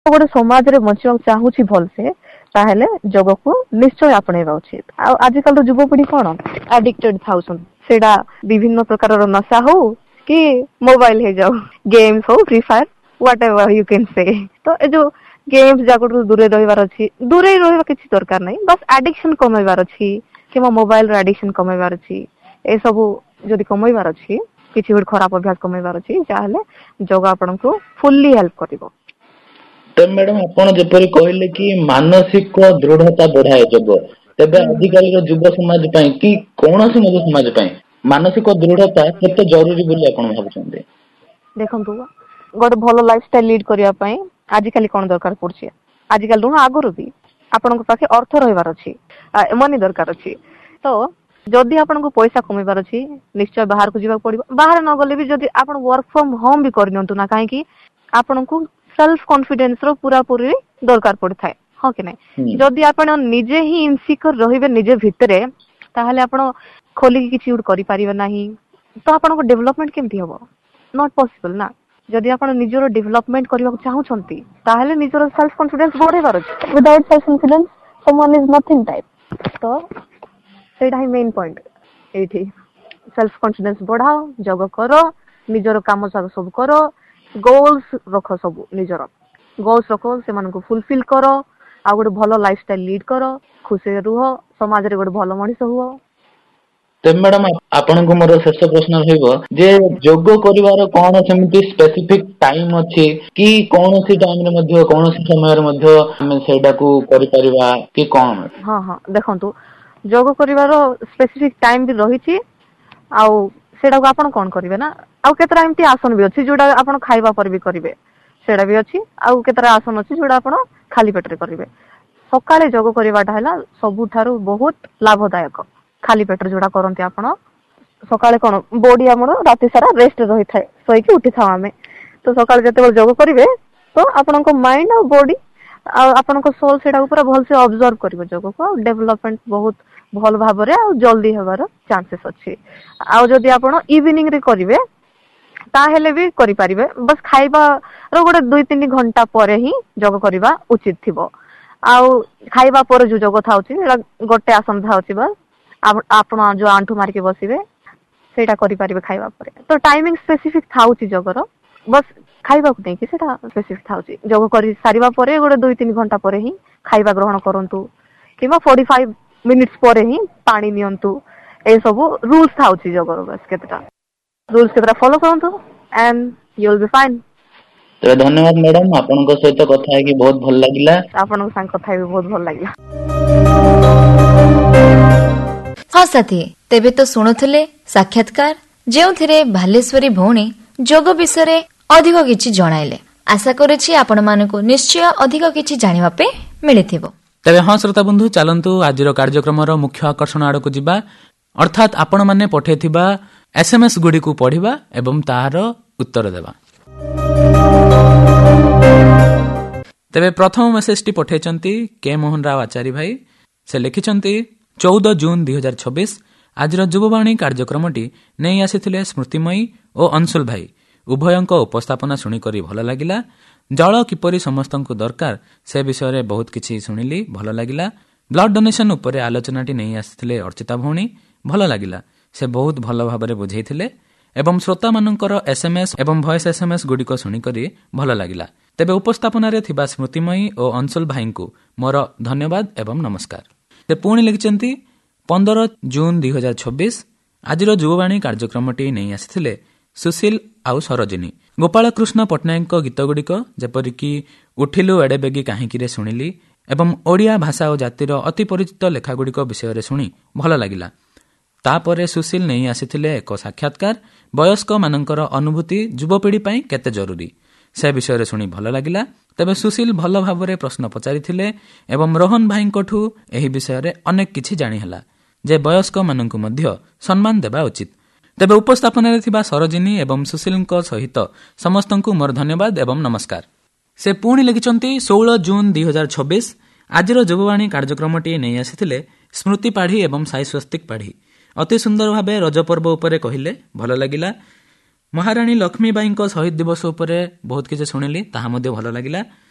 ଗୋଟେ ସମାଜରେ ବଞ୍ଚିବାକୁ ଚାହୁଁଛି ଭଲସେ ତାହେଲେ ଯୋଗକୁ ନିଶ୍ଚୟ ଆପଣେଇବା ଉଚିତ। ଆଉ ଆଜିକାଲିର ଯୁବପିଢି କଣ ଆଡିକ୍ଟେଡ ଥାଉଛନ୍ତି, ସେଇଟା ବିଭିନ୍ନ ପ୍ରକାରର ନଶା ହଉ କି ମୋବାଇଲ ହେଇଯାଉ, ଗେମ୍ସ ହଉ, free fire, what ever you can ସେ। ତ ଏ ଯୋଉ ଗେମ୍ସ ଯାକଠୁ ଦୂରେଇ ରହିବାର ଅଛି, ଦୂରେଇ ରହିବା କିଛି ଦରକାର ନାହିଁ, ବାସ୍ ଆଡିକ୍ସନ କମେଇବାର ଅଛି କିମ୍ବା ମୋବାଇଲର ଆଡିକ୍ସନ କମେଇବାର ଅଛି। ଏସବୁ ଯଦି କମେଇବାର ଅଛି, କିଛି ଗୋଟେ ଖରାପ ଅଭ୍ୟାସ କମେଇବାର ଅଛି, ତାହେଲେ ଯୋଗ ଆପଣଙ୍କୁ ଫୁଲି ହେଲ୍ପ କରିବ। ତ ମ୍ୟାଡାମ ଆପଣ ଯେପରି କହିଲେ କି ମାନସିକ ଦୃଢତା ବଢାଏ ଯୋଗ, ତେବେ ଆଜିକାଲିର ଯୁବ ସମାଜ ପାଇଁ କି କୌଣସି ଯୁବ ସମାଜ ପାଇଁ ମାନସିକ ଦୃଢତା କେତେ ଜରୁରୀ ବୋଲି ଆପଣ ଭାବୁଛନ୍ତି? ଦେଖନ୍ତୁ, ଗୋଟେ ଭଲ ଲାଇଫଷ୍ଟାଇଲ ଲିଡ୍ କରିବା ପାଇଁ ଆଜିକାଲି କଣ ଦରକାର ପଡୁଛି, ଆଜିକାଲି ନୁହଁ ଆଗରୁ ବି ଆପଣଙ୍କ ପାଖେ ଅର୍ଥ ରହିବାର ଅଛି, ମନି ଦରକାର ଅଛି। ତ ଯଦି ଆପଣଙ୍କୁ ପଇସା କମେଇବାର ଅଛି ନିଶ୍ଚୟ ବାହାରକୁ ଯିବାକୁ ପଡିବ। ବାହାରେ ନ ଗଲେ ବି ଯଦି ଆପଣ ୱାର୍କ ଫ୍ରମ ହୋମ ବି କରିନିଅନ୍ତୁ ନା କାହିଁକି, ଆପଣଙ୍କୁ ସେଲ୍ଫ କନଫିଡେନ୍ସ ର ପୁରାପୁରି ଦରକାର ପଡିଥାଏ, ହଁ କି ନାଇଁ? ଯଦି ଆପଣ ନିଜେ ହିଁ ଇନସିକ୍ୟୁର ରହିବେ ନିଜ ଭିତରେ, ତାହେଲେ ଆପଣ ଖୋଲିକି କିଛି ଗୋଟେ କରିପାରିବେ ନାହିଁ। ତ ଆପଣଙ୍କ ଡେଭଲପମେଣ୍ଟ କେମିତି ହବ? ନଟ୍ ପସିବଲ ନା। ଯଦି ଆପଣ ନିଜର ଡେଭଲପମେଣ୍ଟ କରିବାକୁ ଚାହୁଁଛନ୍ତି ତାହେଲେ ନିଜର ସେଲ୍ଫ କନଫିଡେନ୍ସ ବଢେଇବାର ଅଛି। Without self confidence ସମୱାନ୍ is Nothing type. ତ ସେଇଟା ହିଁ ମେନ୍ ପଏଣ୍ଟ ଏଇଠି। ସେଲ୍ଫ କନଫିଡେନ୍ସ ବଢାଅ, ଯୋଗ କର, ନିଜର କାମ ସବୁ କର, ଗୋଲ୍ସ ରଖ, ସବୁ ନିଜର ଗୋଲ୍ସ ରଖ, ସେମାନଙ୍କୁ ଫୁଲଫିଲ କର, ଆଉ ଗୋଟେ ଭଲ ଲାଇଫଷ୍ଟାଇଲ ଲିଡ୍ କର, ଖୁସିରେ ରୁହ, ସମାଜରେ ଗୋଟେ ଭଲ ମଣିଷ ହୁଅ। ତେବେ ମ୍ୟାଡାମ ଆପଣଙ୍କୁ ମୋର ଶେଷ ପ୍ରଶ୍ନ ରହିବ ଯେ ଯୋଗ କରିବାର କଣ ସେମିତି ସ୍ପେସିଫିକ ଟାଇମ ଅଛି କି କୌଣସି ଟାଇମରେ ମଧ୍ୟ କୌଣସି ସମୟରେ ମଧ୍ୟ ଆମେ ସେଇଟାକୁ କରିପାରିବା କି କଣ? ହଁ ହଁ, ଦେଖନ୍ତୁ, ଯୋଗ କରିବାର ସ୍ପେସିଫିକ ଟାଇମ ବି ରହିଛି। ଆଉ ସେଇଟାକୁ ଆପଣ କଣ କରିବେ ନା, ଆଉ କେତେଟା ଏମିତି ଆସନ ବି ଅଛି ଯୋଉଟା ଆପଣ ଖାଇବା ପରେ ବି କରିବେ, ସେଇଟା ବି ଅଛି। ଆଉ କେତେଟା ଆସନ ଅଛି ଯୋଉଟା ଆପଣ ଖାଲି ପେଟରେ କରିବେ। ସକାଳେ ଯୋଗ କରିବାଟା ହେଲା ସବୁଠାରୁ ବହୁତ ଲାଭଦାୟକ। ଖାଲି ପେଟରେ ଯୋଉଟା କରନ୍ତି ଆପଣ ସକାଳେ, କଣ ବଡି ଆମର ରାତି ସାରା ରେଷ୍ଟ ରହିଥାଏ, ଶୋଇକି ଉଠିଥାଉ ଆମେ। ତ ସକାଳେ ଯେତେବେଳେ ଯୋଗ କରିବେ ତ ଆପଣଙ୍କ ମାଇଣ୍ଡ ଆଉ ବଡି ଆଉ ଆପଣଙ୍କ ସୋଲ ସେଇଟାକୁ ପୁରା ଭଲସେ ଅବଜର୍ଭ କରିବ ଯୋଗକୁ, ଆଉ ଡେଭଲପମେଣ୍ଟ ବହୁତ ଭଲ ଭାବରେ ଆଉ ଜଲ୍ଦି ହେବାର ଚାନ୍ସେସ୍ ଅଛି। ଆଉ ଯଦି ଆପଣ ଇଭିନିଂ ରେ କରିବେ ତାହେଲେ ବି କରିପାରିବେ, ବାସ୍ ଖାଇବାର ଗୋଟେ 2-3 ଘଣ୍ଟା ପରେ ହିଁ ଯୋଗ କରିବା ଉଚିତ ଥିବ। ଆଉ ଖାଇବା ପରେ ଯୋଉ ଯୋଗ ଥାଉଛି ସେଇଟା ଗୋଟେ ଆସନ ଥାଉଛି, ବାସ୍ ଆପଣ ଯୋଉ ଆଣ୍ଠୁ ମାରିକି ବସିବେ ସେଇଟା କରିପାରିବେ ଖାଇବା ପରେ। ତ ଟାଇମିଂ ସ୍ପେସିଫିକ ଥାଉଛି ଯୋଗର, ବସ୍ ଖାଇବାକୁ ନେଇକି ସେଇଟା ସ୍ପେସିଫିକ ଥାଉଛି। ଯୋଗ କରି ସାରିବା ପରେ ଗୋଟେ 2-3 ଘଣ୍ଟା ପରେ ହିଁ ଖାଇବା ଗ୍ରହଣ କରନ୍ତୁ, କିମ୍ବା 45 ମିନିଟ୍ସ ପରେ ହିଁ ପାଣି ନିଅନ୍ତୁ। ଏସବୁ ରୁଲ୍ସ ଥାଉଛି ଯୋଗର, ବାସ୍ କେତେଟା ରୁଲ୍ସ କେତେଟା ଫଲୋ କରନ୍ତୁ and you will be fine। ତେବେ ଧନ୍ୟବାଦ ମ୍ୟାଡାମ, ଆପଣଙ୍କ ସହିତ କଥା ହେଇକି ବହୁତ ଭଲ ଲାଗିଲା। ଆପଣଙ୍କ ସାଙ୍ଗେ କଥା ହେଇକି ବହୁତ ଭଲ ଲାଗିଲା। ହଁ ସାଥୀ, ତେବେ ତ ଶୁଣୁଥିଲେ ସାକ୍ଷାତକାର ଯେଉଁଥିରେ ଭାଲେଶ୍ୱରୀ ଭଉଣୀ ଯୋଗ ବିଷୟରେ ଅଧିକ କିଛି ଜଣାଇଲେ। ଆଶା କରୁଛି ଆପଣମାନଙ୍କୁ ନିଶ୍ଚୟ ଅଧିକ କିଛି ଜାଣିବା ପାଇଁ ମିଳିଥିବ। ତେବେ ହଁ ଶ୍ରୋତା ବନ୍ଧୁ, ଚାଲନ୍ତୁ ଆଜିର କାର୍ଯ୍ୟକ୍ରମର ମୁଖ୍ୟ ଆକର୍ଷଣ ଆଡ଼କୁ ଯିବା, ଅର୍ଥାତ୍ ଆପଣମାନେ ପଠାଇଥିବା SMS ଗୁଡ଼ିକୁ ପଢ଼ିବା ଏବଂ ତାହାର ଉତ୍ତର ଦେବା। ତେବେ ପ୍ରଥମ ମେସେଜଟି ପଠାଇଛନ୍ତି କେ ମୋହନ ରାଓ ଆଚାରୀ ଭାଇ। ସେ ଲେଖିଛନ୍ତି 14 ଜୁନ 2026 ଆଜିର ଯୁବବାଣୀ କାର୍ଯ୍ୟକ୍ରମଟି ନେଇ ଆସିଥିଲେ ସ୍ମୃତିମୟୀ ଓ ଅଂଶୁଲ ଭାଇ। ଉଭୟଙ୍କ ଉପସ୍ଥାପନା ଶୁଣିକରି ଭଲ ଲାଗିଲା। ଜଳ କିପରି ସମସ୍ତଙ୍କୁ ଦରକାର ସେ ବିଷୟରେ ବହୁତ କିଛି ଶୁଣିଲି, ଭଲ ଲାଗିଲା। ବ୍ଲଡ ଡୋନେସନ ଉପରେ ଆଲୋଚନାଟି ନେଇ ଆସିଥିଲେ ଅର୍ଚିତା ଭଉଣୀ, ଭଲ ଲାଗିଲା। ସେ ବହୁତ ଭଲ ଭାବରେ ବୁଝେଇଥିଲେ ଏବଂ ଶ୍ରୋତାମାନଙ୍କର SMS ଏବଂ ଭଏସ୍ SMS ଗୁଡ଼ିକ ଶୁଣିକରି ଭଲ ଲାଗିଲା। ତେବେ ଉପସ୍ଥାପନାରେ ଥିବା ସ୍ମୃତିମୟୀ ଓ ଅଂଶୁଲ ଭାଇଙ୍କୁ ମୋର ଧନ୍ୟବାଦ ଏବଂ ନମସ୍କାର। ସେ ପୁଣି ଲେଖିଛନ୍ତି 15 ଜୁନ 2026 ଆଜିର ଯୁବବାଣୀ କାର୍ଯ୍ୟକ୍ରମଟି ନେଇ ଆସିଥିଲେ ସୁଶୀଲ ଆଉ ସରୋଜିନୀ। ଗୋପାଳକୃଷ୍ଣ ପଟ୍ଟନାୟକଙ୍କ ଗୀତଗୁଡ଼ିକ ଯେପରିକି ଉଠିଲୁ ଏଡ଼େ ବେଗି କାହିଁକିରେ ଶୁଣିଲି ଏବଂ ଓଡ଼ିଆ ଭାଷା ଓ ଜାତିର ଅତି ପରିଚିତ ଲେଖାଗୁଡ଼ିକ ବିଷୟରେ ଶୁଣି ଭଲ ଲାଗିଲା। ତାପରେ ସୁଶୀଲ ନେଇ ଆସିଥିଲେ ଏକ ସାକ୍ଷାତକାର ବୟସ୍କମାନଙ୍କର ଅନୁଭୂତି ଯୁବପିଢ଼ି ପାଇଁ କେତେ ଜରୁରୀ, ସେ ବିଷୟରେ ଶୁଣି ଭଲ ଲାଗିଲା। ତେବେ ସୁଶୀଲ ଭଲ ଭାବରେ ପ୍ରଶ୍ନ ପଚାରିଥିଲେ ଏବଂ ରୋହନ ଭାଇଙ୍କଠୁ ଏହି ବିଷୟରେ ଅନେକ କିଛି ଜାଣିହେଲା ଯେ ବୟସ୍କମାନଙ୍କୁ ମଧ୍ୟ ସମ୍ମାନ ଦେବା ଉଚିତ। ତେବେ ଉପସ୍ଥାପନାରେ ଥିବା ସରୋଜିନୀ ଏବଂ ସୁଶୀଲଙ୍କ ସହିତ ସମସ୍ତଙ୍କୁ ମୋର ଧନ୍ୟବାଦ ଏବଂ ନମସ୍କାର। ସେ ପୁଣି ଲେଖିଛନ୍ତି 16 ଜୁନ 2026 ଆଜିର ଯୁବବାଣୀ କାର୍ଯ୍ୟକ୍ରମଟି ନେଇ ଆସିଥିଲେ ସ୍ମୃତି ପାଢ଼ୀ ଏବଂ ସାଇ ସ୍ୱସ୍ତିକ ପାଢ଼ୀ। ଅତି ସୁନ୍ଦର ଭାବେ ରଜ ପର୍ବ ଉପରେ କହିଲେ, ଭଲ ଲାଗିଲା। ମହାରାଣୀ ଲକ୍ଷ୍ମୀବାଇଙ୍କ ଶହୀଦ ଦିବସ ଉପରେ ବହୁତ କିଛି ଶୁଣିଲି, ତାହା ମଧ୍ୟ ଭଲ ଲାଗିଲା।